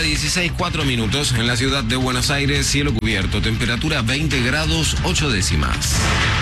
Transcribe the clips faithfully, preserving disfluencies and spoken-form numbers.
dieciséis, cuatro minutos. En la ciudad de Buenos Aires, cielo cubierto, temperatura veinte grados, ocho décimas.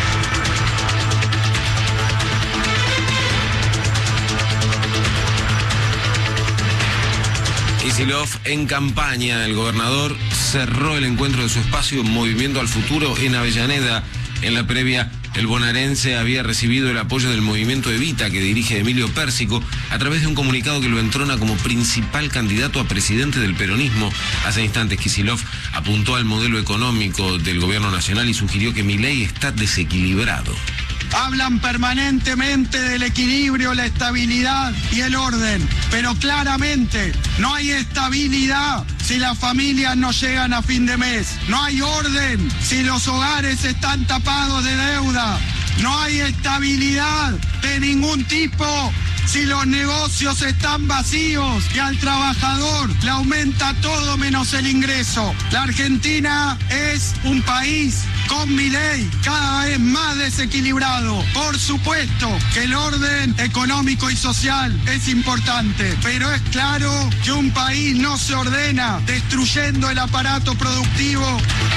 Kicillof en campaña. El gobernador cerró el encuentro de su espacio Movimiento al Futuro en Avellaneda. En la previa, el bonaerense había recibido el apoyo del movimiento Evita, que dirige Emilio Pérsico, a través de un comunicado que lo entrona como principal candidato a presidente del peronismo. Hace instantes, Kicillof apuntó al modelo económico del gobierno nacional y sugirió que Milei está desequilibrado. Hablan permanentemente del equilibrio, la estabilidad y el orden, pero claramente no hay estabilidad si las familias no llegan a fin de mes. No hay orden si los hogares están tapados de deuda. No hay estabilidad de ningún tipo si los negocios están vacíos y al trabajador le aumenta todo menos el ingreso. La Argentina es un país con Milei cada vez más desequilibrado. Por supuesto que el orden económico y social es importante, pero es claro que un país no se ordena destruyendo el aparato productivo.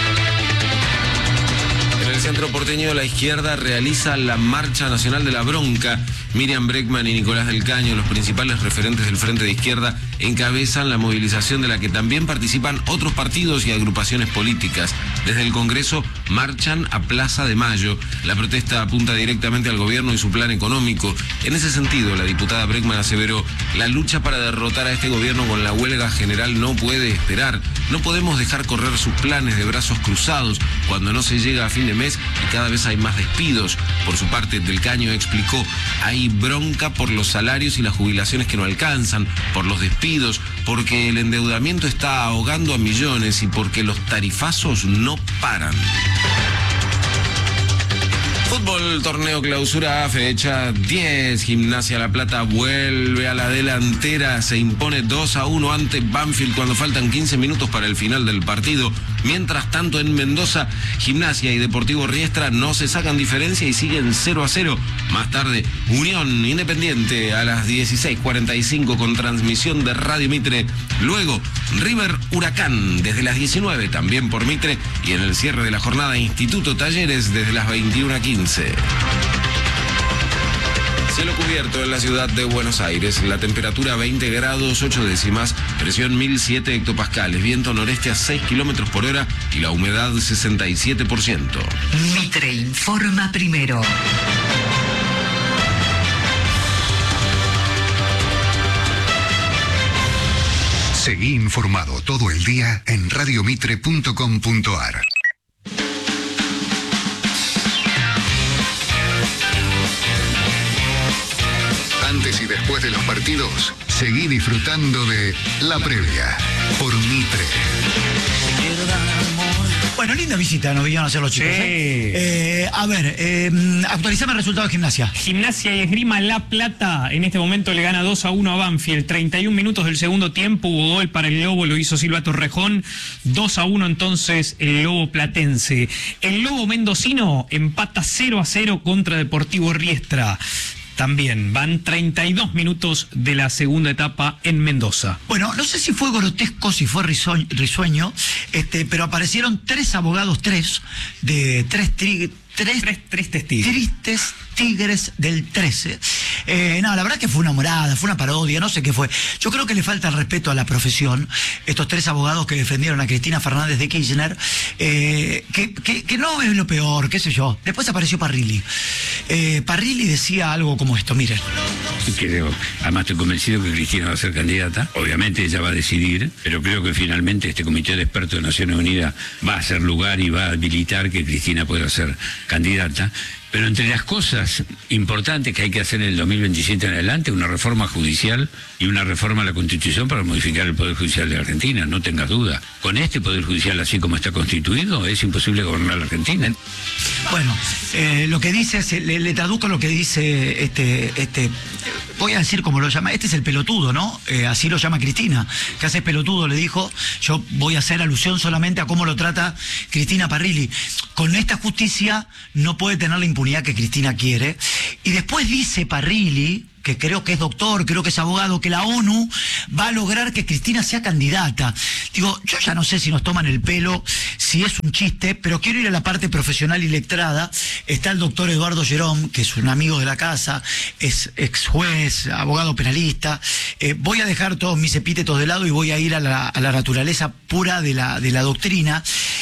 En el centro porteño, la izquierda realiza la Marcha Nacional de la Bronca. Miriam Bregman y Nicolás del Caño, los principales referentes del Frente de Izquierda, encabezan la movilización de la que también participan otros partidos y agrupaciones políticas. Desde el Congreso marchan a Plaza de Mayo. La protesta apunta directamente al gobierno y su plan económico. En ese sentido, la diputada Bregman aseveró: la lucha para derrotar a este gobierno con la huelga general no puede esperar. No podemos dejar correr sus planes de brazos cruzados cuando no se llega a fin de mes y cada vez hay más despidos. Por su parte, Del Caño explicó: hay bronca por los salarios y las jubilaciones que no alcanzan, por los despidos, porque el endeudamiento está ahogando a millones y porque los tarifazos no paran. Fútbol, torneo clausura, fecha diez. Gimnasia La Plata vuelve a la delantera. Se impone dos a uno ante Banfield cuando faltan quince minutos para el final del partido. Mientras tanto, en Mendoza, Gimnasia y Deportivo Riestra no se sacan diferencia y siguen cero a cero. Más tarde, Unión Independiente a las dieciséis cuarenta y cinco con transmisión de Radio Mitre. Luego, River Huracán desde las diecinueve, también por Mitre. Y en el cierre de la jornada, Instituto Talleres desde las veintiuna a quince. Cielo cubierto en la ciudad de Buenos Aires, la temperatura veinte grados, ocho décimas, presión mil siete hectopascales, viento noreste a seis kilómetros por hora y la humedad sesenta y siete por ciento. Mitre informa primero. Seguí informado todo el día en radio mitre punto com punto a r. Antes y después de los partidos, seguí disfrutando de La Previa por Mitre. Bueno, linda visita nos vinieron a hacer los chicos. Sí. ¿eh? Eh, a ver, eh, actualizame el resultado de Gimnasia. Gimnasia y Esgrima La Plata en este momento le gana dos a uno a Banfield. treinta y un minutos del segundo tiempo, hubo gol para el Lobo, lo hizo Silva Torrejón. dos a uno entonces el Lobo platense. El Lobo mendocino empata cero a cero contra Deportivo Riestra. También van treinta y dos minutos de la segunda etapa en Mendoza. Bueno, no sé si fue grotesco, si fue risueño, risueño este, pero aparecieron tres abogados, tres, de tres, tri, tres, tres, tres testigos. Tristes Tigres del trece. Eh, no, la verdad que fue una morada, fue una parodia, no sé qué fue. Yo creo que le falta el respeto a la profesión. Estos tres abogados que defendieron a Cristina Fernández de Kirchner, eh, que, que, que no es lo peor, qué sé yo. Después apareció Parrilli. Eh, Parrilli decía algo como esto, miren. Creo, además estoy convencido que Cristina va a ser candidata. Obviamente ella va a decidir, pero creo que finalmente este comité de expertos de Naciones Unidas va a hacer lugar y va a habilitar que Cristina pueda ser candidata. Pero entre las cosas importantes que hay que hacer en el dos mil veintisiete en adelante, una reforma judicial y una reforma a la Constitución para modificar el Poder Judicial de Argentina, no tengas duda. Con este Poder Judicial así como está constituido, es imposible gobernar la Argentina. Bueno, eh, lo que dice, es, le, le traduzco lo que dice este, este, voy a decir como lo llama, este es el pelotudo, ¿no? Eh, así lo llama Cristina, que hace pelotudo, le dijo, yo voy a hacer alusión solamente a cómo lo trata Cristina Parrilli. Con esta justicia no puede tener la impunidad que Cristina quiere. Y después dice Parrilli, que creo que es doctor, creo que es abogado, que la ONU va a lograr que Cristina sea candidata. Digo, yo ya no sé si nos toman el pelo, si es un chiste, pero quiero ir a la parte profesional y letrada. Está el doctor Eduardo Gerón, que es un amigo de la casa, es ex juez, abogado penalista. Eh, voy a dejar todos mis epítetos de lado y voy a ir a la, a la naturaleza pura de la, de la doctrina.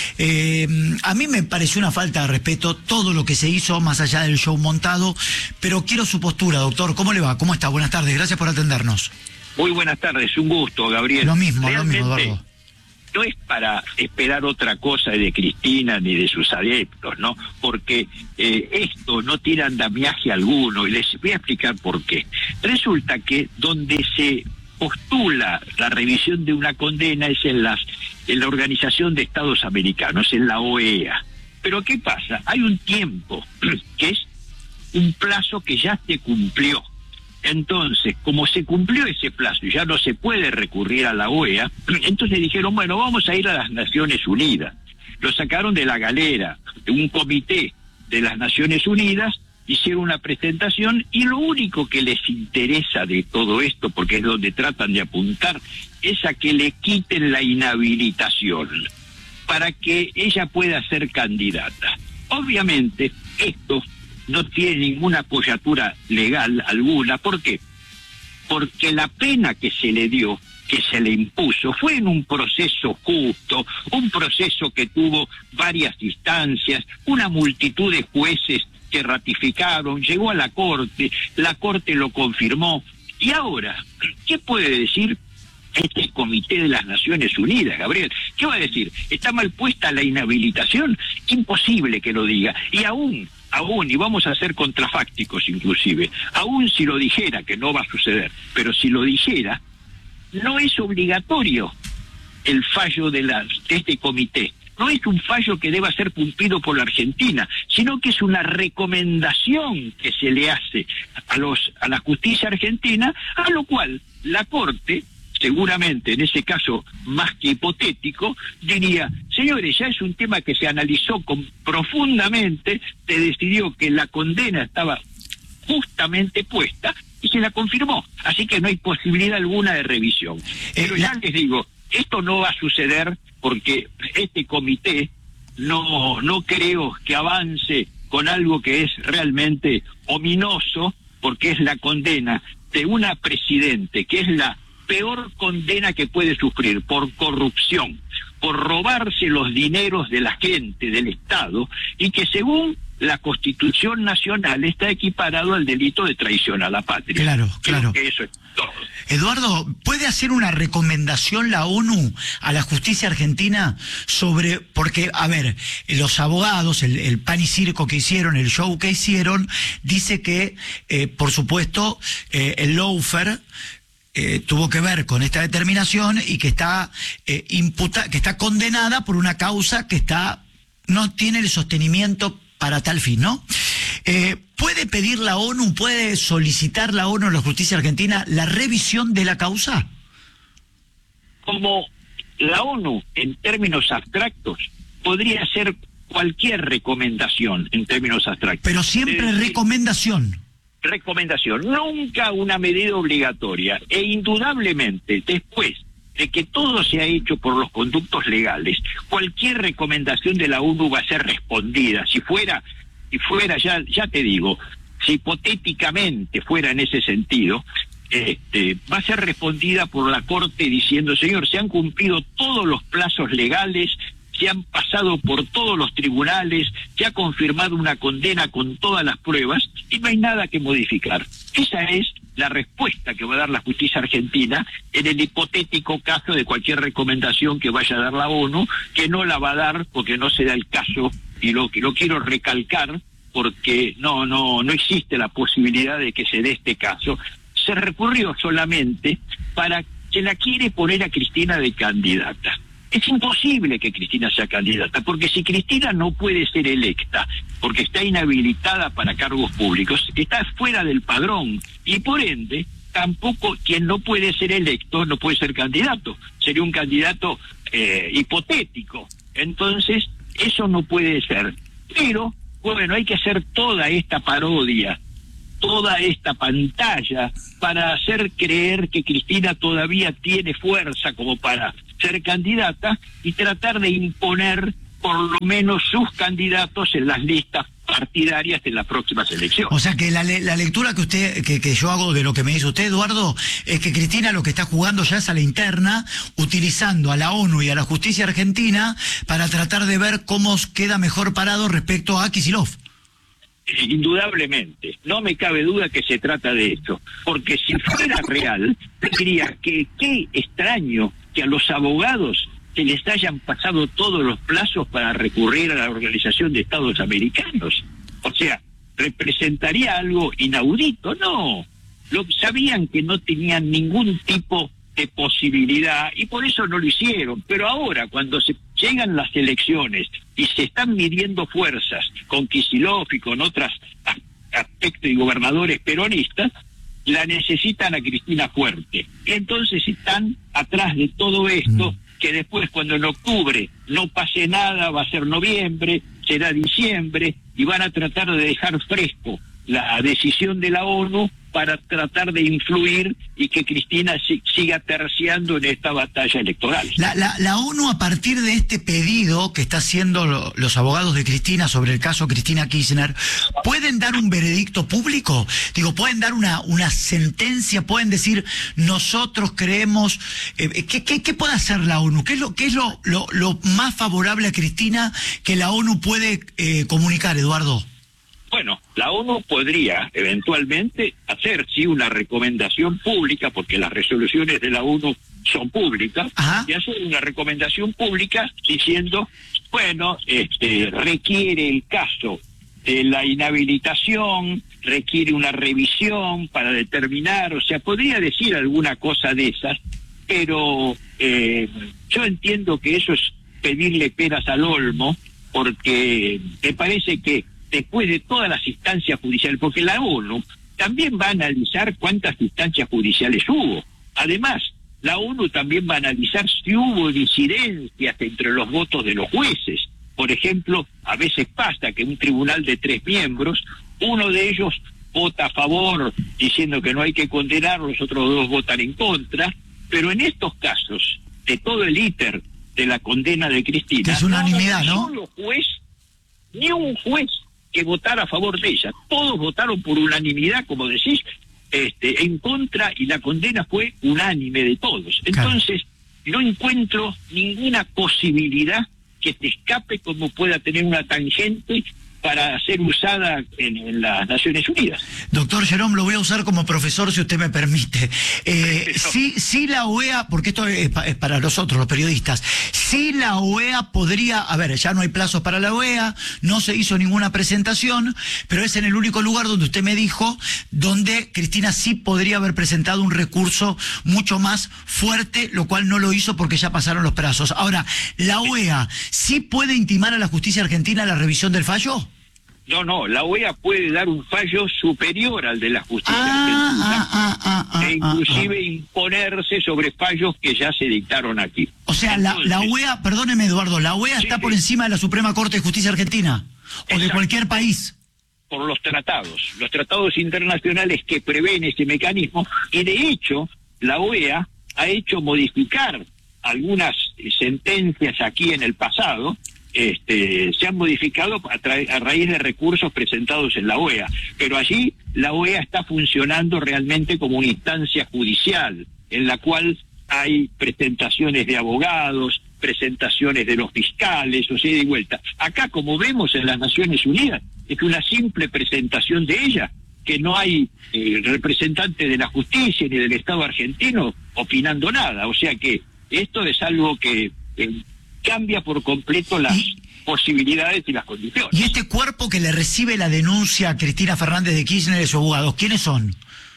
Eh, a mí me pareció una falta de respeto todo lo que se hizo más allá del show montado, pero quiero su postura, doctor. ¿Cómo le va? ¿Cómo está? Buenas tardes, gracias por atendernos. Muy buenas tardes, un gusto, Gabriel. Lo mismo, Realmente, lo mismo, Eduardo. No es para esperar otra cosa de Cristina ni de sus adeptos, ¿no? Porque eh, esto no tiene andamiaje alguno, y les voy a explicar por qué. Resulta que donde se postula la revisión de una condena es en, las, en la Organización de Estados Americanos, en la O E A. Pero ¿qué pasa? Hay un tiempo, que es un plazo que ya se cumplió. Entonces, como se cumplió ese plazo y ya no se puede recurrir a la O E A, entonces dijeron, bueno, vamos a ir a las Naciones Unidas. Lo sacaron de la galera, de un comité de las Naciones Unidas, hicieron una presentación y lo único que les interesa de todo esto, porque es donde tratan de apuntar, es a que le quiten la inhabilitación para que ella pueda ser candidata. Obviamente, esto no tiene ninguna apoyatura legal alguna. ¿Por qué? Porque la pena que se le dio, que se le impuso, fue en un proceso justo, un proceso que tuvo varias instancias, una multitud de jueces que ratificaron, llegó a la Corte, la Corte lo confirmó. Y ahora, ¿qué puede decir este Comité de las Naciones Unidas, Gabriel? ¿Qué va a decir? ¿Está mal puesta la inhabilitación? Imposible que lo diga. Y aún aún, y vamos a ser contrafácticos inclusive, aún si lo dijera, que no va a suceder, pero si lo dijera, no es obligatorio el fallo de, la, de este comité. No es un fallo que deba ser cumplido por la Argentina, sino que es una recomendación que se le hace a, los, a la justicia argentina, a lo cual la Corte, seguramente en ese caso más que hipotético, diría, señores, ya es un tema que se analizó con, profundamente, se decidió que la condena estaba justamente puesta y se la confirmó, así que no hay posibilidad alguna de revisión. Pero ya les digo, esto no va a suceder porque este comité no, no creo que avance con algo que es realmente ominoso, porque es la condena de una presidente, que es la peor condena que puede sufrir por corrupción, por robarse los dineros de la gente, del Estado, y que según la Constitución Nacional está equiparado al delito de traición a la patria. Claro, claro. Creo que eso es todo. Eduardo, ¿puede hacer una recomendación la ONU a la justicia argentina sobre, porque, a ver, los abogados, el, el pan y circo que hicieron, el show que hicieron, dice que, eh, por supuesto, eh, el lawfare Eh, tuvo que ver con esta determinación y que está eh, imputa, que está condenada por una causa que está no tiene el sostenimiento para tal fin, ¿no? Eh, ¿Puede pedir la ONU, puede solicitar la ONU a la justicia argentina la revisión de la causa? Como la ONU, en términos abstractos, podría hacer cualquier recomendación en términos abstractos. Pero siempre eh, recomendación. Recomendación, nunca una medida obligatoria, e indudablemente después de que todo se ha hecho por los conductos legales, cualquier recomendación de la ONU va a ser respondida. Si fuera, si fuera ya, ya te digo, si hipotéticamente fuera en ese sentido, este, va a ser respondida por la Corte diciendo, señor, se han cumplido todos los plazos legales, se han pasado por todos los tribunales, se ha confirmado una condena con todas las pruebas y no hay nada que modificar. Esa es la respuesta que va a dar la justicia argentina en el hipotético caso de cualquier recomendación que vaya a dar la ONU, que no la va a dar porque no se da el caso, y lo, lo quiero recalcar porque no, no, no existe la posibilidad de que se dé este caso. Se recurrió solamente para que la quiere poner a Cristina de candidata. Es imposible que Cristina sea candidata, porque si Cristina no puede ser electa, porque está inhabilitada para cargos públicos, está fuera del padrón, y por ende, tampoco quien no puede ser electo no puede ser candidato. Sería un candidato eh, hipotético. Entonces, eso no puede ser. Pero, bueno, hay que hacer toda esta parodia, toda esta pantalla para hacer creer que Cristina todavía tiene fuerza como para ser candidata y tratar de imponer por lo menos sus candidatos en las listas partidarias en las próximas elecciones. O sea que la, la lectura que usted que, que yo hago de lo que me dice usted, Eduardo, es que Cristina lo que está jugando ya es a la interna, utilizando a la ONU y a la justicia argentina para tratar de ver cómo queda mejor parado respecto a Kicillof. Indudablemente, no me cabe duda que se trata de esto, porque si fuera real, diría que qué extraño que a los abogados se les hayan pasado todos los plazos para recurrir a la Organización de Estados Americanos. O sea, ¿representaría algo inaudito? No, lo sabían que no tenían ningún tipo de posibilidad y por eso no lo hicieron. Pero ahora, cuando se llegan las elecciones y se están midiendo fuerzas con Kicillof y con otros aspectos y gobernadores peronistas, la necesitan a Cristina fuerte. Entonces están atrás de todo esto, mm. que después cuando en octubre no pase nada, va a ser noviembre, será diciembre, y van a tratar de dejar fresco la decisión de la ONU para tratar de influir y que Cristina si, siga terciando en esta batalla electoral. La, la, la ONU, a partir de este pedido que está haciendo lo, los abogados de Cristina sobre el caso Cristina Kirchner, ¿pueden dar un veredicto público? Digo, ¿pueden dar una, una sentencia? ¿Pueden decir, nosotros creemos... Eh, ¿qué, qué, ¿Qué puede hacer la ONU? ¿Qué es lo, qué es lo, lo, lo más favorable a Cristina que la ONU puede eh, comunicar, Eduardo? Bueno, la ONU podría eventualmente hacer, sí, una recomendación pública, porque las resoluciones de la ONU son públicas, Ajá. y hacer una recomendación pública diciendo, bueno, este, requiere el caso de la inhabilitación, requiere una revisión para determinar, o sea, podría decir alguna cosa de esas, pero eh, yo entiendo que eso es pedirle peras al olmo, porque me parece que después de todas las instancias judiciales, porque la ONU también va a analizar cuántas instancias judiciales hubo. Además, la ONU también va a analizar si hubo disidencias entre los votos de los jueces. Por ejemplo, a veces pasa que un tribunal de tres miembros, uno de ellos vota a favor diciendo que no hay que condenar, los otros dos votan en contra, pero en estos casos, de todo el íter de la condena de Cristina, que es unanimidad, ¿no? Ni un juez, ni un juez que votara a favor de ella. Todos votaron por unanimidad, como decís, este, en contra, y la condena fue unánime de todos. Entonces, claro, no encuentro ninguna posibilidad que te escape como pueda tener una tangente para ser usada en, en las Naciones Unidas. Doctor Jerome, lo voy a usar como profesor, si usted me permite. Eh, sí, sí la O E A, porque esto es, pa, es para nosotros, los periodistas, sí la O E A podría, a ver, ya no hay plazos para la O E A, no se hizo ninguna presentación, pero es en el único lugar donde usted me dijo, donde Cristina sí podría haber presentado un recurso mucho más fuerte, lo cual no lo hizo porque ya pasaron los plazos. Ahora, ¿la O E A sí puede intimar a la justicia argentina la revisión del fallo? No, no, la O E A puede dar un fallo superior al de la justicia ah, argentina, ah, ah, ah, e inclusive ah, ah. imponerse sobre fallos que ya se dictaron aquí. O sea, Entonces, la, la O E A, perdóneme Eduardo, la O E A sí, está por sí. encima de la Suprema Corte de Justicia Argentina, o Exacto. de cualquier país. Por los tratados, los tratados internacionales que prevén este mecanismo, y de hecho, la O E A ha hecho modificar algunas sentencias aquí en el pasado. Este, se han modificado a, a raíz de recursos presentados en la O E A, pero allí la O E A está funcionando realmente como una instancia judicial, en la cual hay presentaciones de abogados, presentaciones de los fiscales, o sea, de vuelta. Acá, como vemos en las Naciones Unidas, es una simple presentación de ella, que no hay eh, representante de la justicia ni del Estado argentino opinando nada, o sea que esto es algo que... Eh, cambia por completo las y, posibilidades y las condiciones. ¿Y este cuerpo que le recibe la denuncia a Cristina Fernández de Kirchner y sus abogados, quiénes son?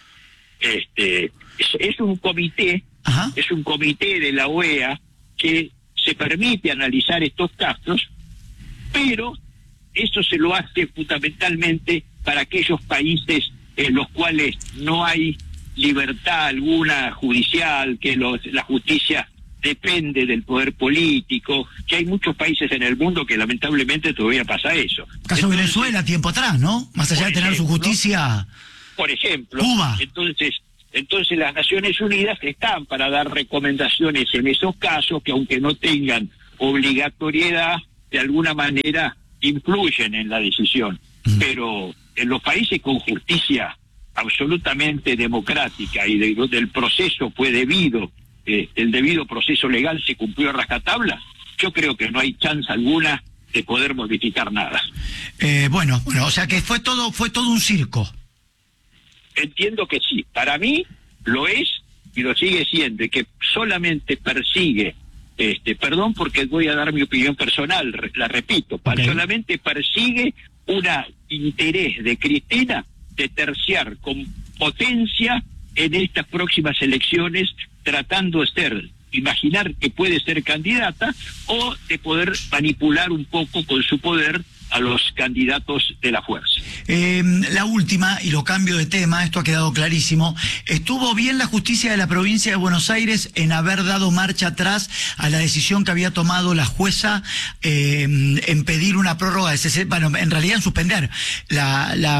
Este es, es un comité, Ajá. es un comité de la O E A que se permite analizar estos casos, pero eso se lo hace fundamentalmente para aquellos países en los cuales no hay libertad alguna judicial, que los, la justicia depende del poder político, que hay muchos países en el mundo que lamentablemente todavía pasa eso. Caso Entonces, Venezuela, tiempo atrás, ¿no? Más allá de tener ejemplo, su justicia... por ejemplo. Cuba. Entonces, entonces las Naciones Unidas están para dar recomendaciones en esos casos que, aunque no tengan obligatoriedad, de alguna manera influyen en la decisión. Mm. Pero en los países con justicia absolutamente democrática y de, del proceso fue debido, eh, el debido proceso legal se cumplió a rajatabla, yo creo que no hay chance alguna de poder modificar nada. Eh, bueno, bueno, o sea que fue todo, fue todo un circo. Entiendo que sí, para mí lo es y lo sigue siendo, y que solamente persigue, este, perdón porque voy a dar mi opinión personal, la repito, okay. solamente persigue un interés de Cristina de terciar con potencia en estas próximas elecciones, tratando de ser, imaginar que puede ser candidata, o de poder manipular un poco con su poder a los candidatos de la fuerza. Eh, la última, y lo cambio de tema, esto ha quedado clarísimo, ¿estuvo bien la justicia de la provincia de Buenos Aires en haber dado marcha atrás a la decisión que había tomado la jueza eh, en pedir una prórroga de sesenta, bueno, en realidad en suspender la la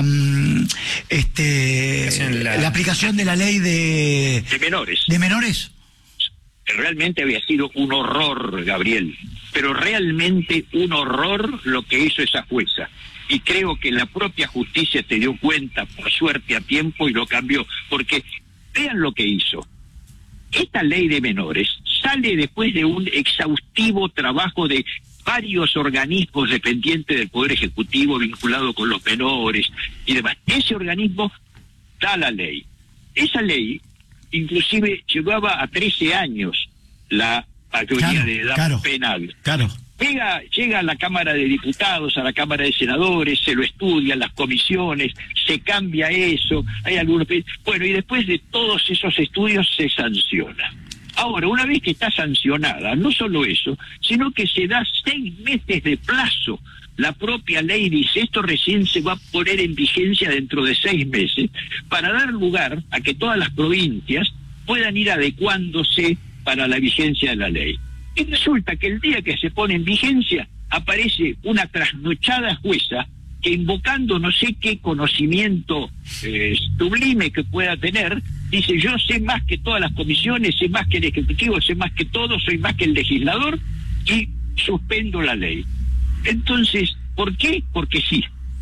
este la, la aplicación de la ley de de menores de menores? Realmente había sido un horror, Gabriel, pero realmente un horror lo que hizo esa jueza. Y creo que la propia justicia se dio cuenta, por suerte, a tiempo, y lo cambió. Porque vean lo que hizo. Esta ley de menores sale después de un exhaustivo trabajo de varios organismos dependientes del Poder Ejecutivo vinculados con los menores y demás. Ese organismo da la ley. Esa ley inclusive llevaba a trece años la mayoría claro, de edad claro, penal. Claro. Llega, llega a la Cámara de Diputados, a la Cámara de Senadores, se lo estudian las comisiones, se cambia eso, hay algunos... Bueno, y después de todos esos estudios se sanciona. Ahora, una vez que está sancionada, no solo eso, sino que se da seis meses de plazo. La propia ley dice, esto recién se va a poner en vigencia dentro de seis meses, para dar lugar a que todas las provincias puedan ir adecuándose para la vigencia de la ley. Y resulta que el día que se pone en vigencia, aparece una trasnochada jueza que, invocando no sé qué conocimiento eh, sublime que pueda tener, dice, yo sé más que todas las comisiones, sé más que el Ejecutivo, sé más que todo, soy más que el legislador, y suspendo la ley. Entonces, ¿por qué? Porque sí.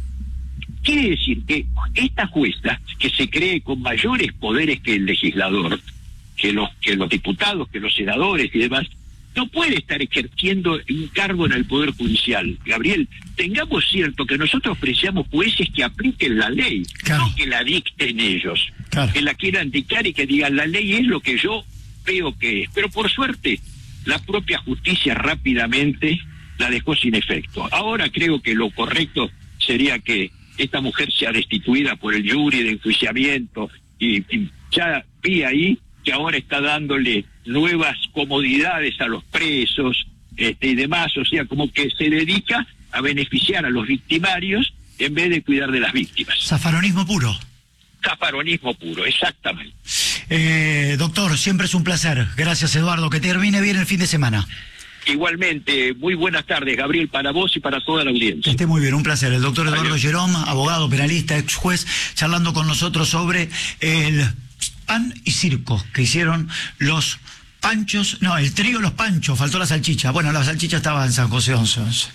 Quiere decir que esta jueza, que se cree con mayores poderes que el legislador, que los, que los diputados, que los senadores y demás, no puede estar ejerciendo un cargo en el Poder Judicial. Gabriel, tengamos cierto que nosotros apreciamos jueces que apliquen la ley, claro. no que la dicten ellos, claro. que la quieran dictar y que digan la ley es lo que yo veo que es. Pero por suerte, la propia justicia rápidamente la dejó sin efecto. Ahora creo que lo correcto sería que esta mujer sea destituida por el jury de enjuiciamiento, y, y ya vi ahí que ahora está dándole nuevas comodidades a los presos este, y demás, o sea, como que se dedica a beneficiar a los victimarios en vez de cuidar de las víctimas. Zafaronismo puro. Zafaronismo puro, exactamente. Eh, doctor, siempre es un placer. Gracias, Eduardo. Que termine bien el fin de semana. Igualmente, muy buenas tardes, Gabriel, para vos y para toda la audiencia. Que esté muy bien, un placer. El doctor Eduardo Adiós. Gerón, abogado, penalista, ex juez, charlando con nosotros sobre el pan y circo que hicieron los Panchos, no, el trío Los Panchos, faltó la salchicha. Bueno, la salchicha estaba en San José once once.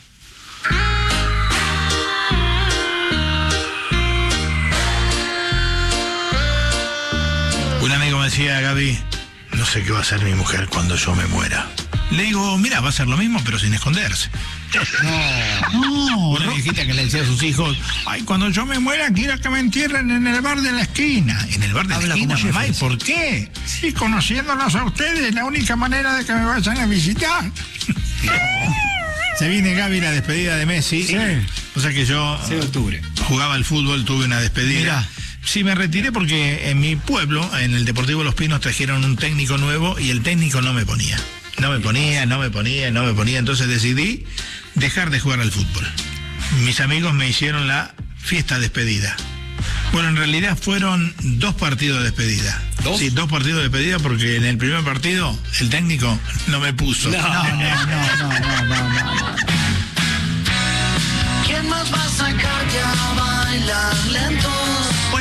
Un amigo me decía, Gaby, no sé qué va a hacer mi mujer cuando yo me muera. Le digo, mira, va a ser lo mismo, pero sin esconderse. No, no. Una viejita que le decía a sus hijos, ay, cuando yo me muera quiero que me entierren en el bar de la esquina. En el bar de Habla la esquina, mamá, ¿y por qué? Sí, conociéndolos a ustedes, la única manera de que me vayan a visitar. Se viene, Gaby, la despedida de Messi. Sí. O sea que yo seis de octubre. Jugaba al fútbol, tuve una despedida. Mirá. Sí, me retiré porque en mi pueblo, en el Deportivo Los Pinos, trajeron un técnico nuevo y el técnico no me ponía. No me ponía, no me ponía, no me ponía. Entonces decidí dejar de jugar al fútbol. Mis amigos me hicieron la fiesta de despedida. Bueno, en realidad fueron dos partidos de despedida. ¿Dos? Sí, dos partidos de despedida porque en el primer partido el técnico no me puso. No, no, no, no, no, no, no. ¿Quién más va a sacar ya a bailar lentos? Bueno,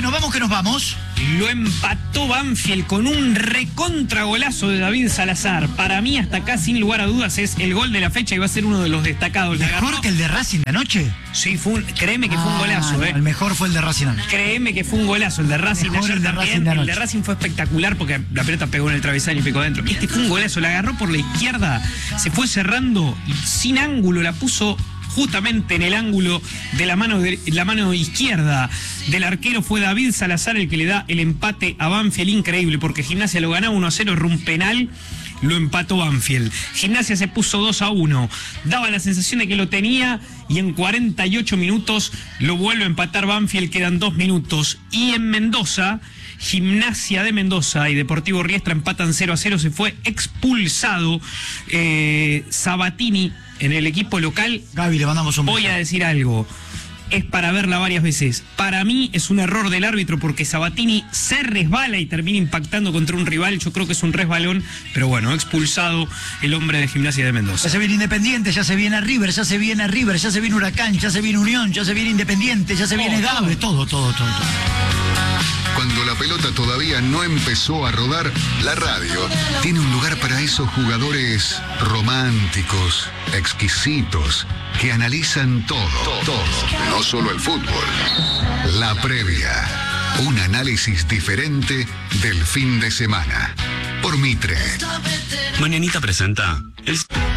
Bueno, vamos que nos vamos. Lo empató Banfield con un recontragolazo de David Salazar. Para mí, hasta acá, sin lugar a dudas, es el gol de la fecha y va a ser uno de los destacados. ¿Mejor que el de Racing de anoche? Sí, fue un, créeme que ah, fue un golazo. No, eh. El mejor fue el de Racing anoche. Créeme que fue un golazo. El de Racing Mejor ayer el de también. Racing de anoche. El de Racing fue espectacular porque la pelota pegó en el travesaño y pegó adentro. Este fue un golazo. La agarró por la izquierda, se fue cerrando y sin ángulo la puso justamente en el ángulo de la mano de la mano izquierda del arquero. Fue David Salazar el que le da el empate a Banfield. Increíble, porque Gimnasia lo ganaba uno a cero, erró un penal, lo empató Banfield. Gimnasia se puso dos a uno, daba la sensación de que lo tenía y en cuarenta y ocho minutos lo vuelve a empatar Banfield, quedan dos minutos. Y en Mendoza, Gimnasia de Mendoza y Deportivo Riestra empatan cero a cero, se fue expulsado eh, Sabatini en el equipo local. Gaby, le mandamos un beso. Voy a decir algo, es para verla varias veces. Para mí es un error del árbitro porque Sabatini se resbala y termina impactando contra un rival. Yo creo que es un resbalón, pero bueno, expulsado el hombre de Gimnasia de Mendoza. Ya se viene Independiente, ya se viene River, ya se viene River, ya se viene Huracán, ya se viene Unión, ya se viene Independiente, ya se Oh, viene Gabe, todo, todo, todo, todo. Cuando la pelota todavía no empezó a rodar, la radio tiene un lugar para esos jugadores románticos, exquisitos, que analizan todo, todo, no solo el fútbol. La previa, un análisis diferente del fin de semana. Por Mitre. Mañanita presenta el...